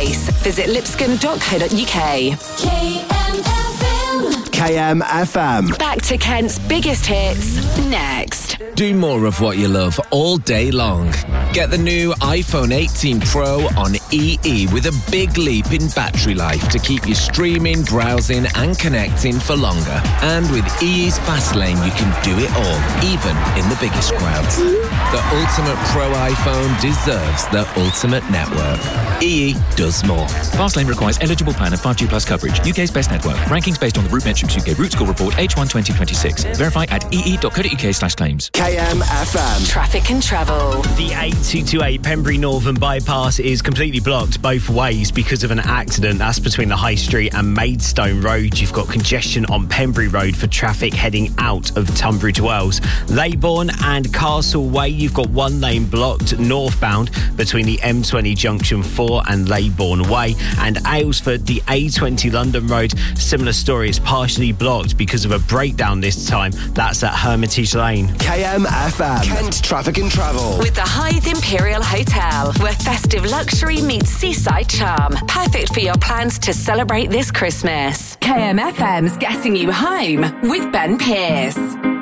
Police. Visit lipscomb.co.uk. KMFM. Back to Kent's biggest hits next. Do more of what you love all day long. Get the new iPhone 18 Pro on EE with a big leap in battery life to keep you streaming, browsing and connecting for longer. And with EE's Fast Lane, you can do it all, even in the biggest crowds. The ultimate Pro iPhone deserves the ultimate network. EE does more. Fastlane requires eligible plan and 5G plus coverage. UK's best network. Rankings based on the Root Metrics UK Root Score Report H1 2026. Verify at ee.co.uk/claims. KMFM. Traffic and travel. The A228 Pembury Northern Bypass is completely blocked both ways because of an accident. That's between the High Street and Maidstone Road. You've got congestion on Pembury Road for traffic heading out of Tunbridge Wells. Leybourne and Castle Way, you've got one lane blocked northbound between the M20 Junction 4 and Leybourne Way. And Aylesford, the A20 London Road, similar story. It's partially blocked because of a breakdown this time. That's at Hermitage Lane. KMFM. Kent Traffic and Travel. With the Hythe Imperial Hotel, where festive luxury meets seaside charm. Perfect for your plans to celebrate this Christmas. KMFM's Getting You Home with Ben Pearce.